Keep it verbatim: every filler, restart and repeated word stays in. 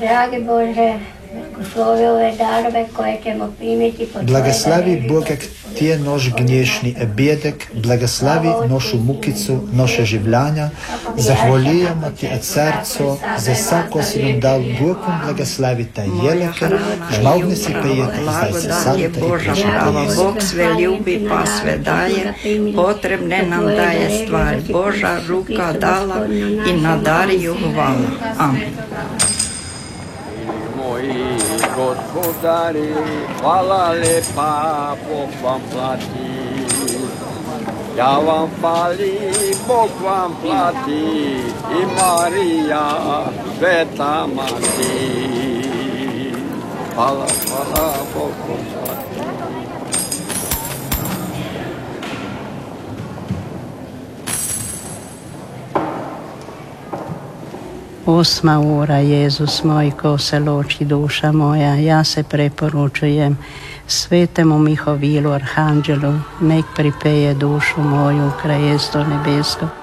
Dragi Bože, blagoslovi ove darove koje ćemo primiti po Благослови Бог тие нож гнешни е бедек, благослови нашу мукицу, наше живляња, захвалијамо ти от срцо за сако си нам дал Богом благослови та јелека, жмални си пејете и здај се садите и пришли. Бог све љуби па све даje, потребне нам daje stvari. Boža ruka dala i nadari ju hvala. Amen. Moji gospodari, hvala lepa, Bog vam plati. Ja vam falim, Bog vam plati, i Marija, sveta mati. Hvala, hvala, Bog vam plati. Osma ura, Jezus moj, ko se loči duša moja, ja se preporučujem svetemu Mihovilu, arhanđelu, nek pripeje dušu moju u kraljestvo nebesko.